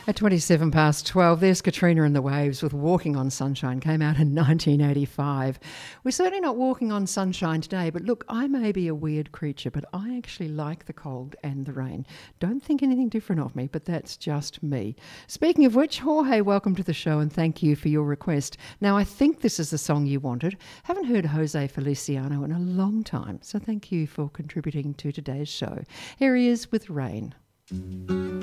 At 27 past 12, there's Katrina and the Waves with Walking on Sunshine, came out in 1985. We're certainly not walking on sunshine today, but look, I may be a weird creature, but I actually like the cold and the rain. Don't think anything different of me, but that's just me. Speaking of which, Jorge, welcome to the show and thank you for your request. Now, I think this is the song you wanted. Haven't heard Jose Feliciano in a long time, so thank you for contributing to today's show. Here he is with Rain.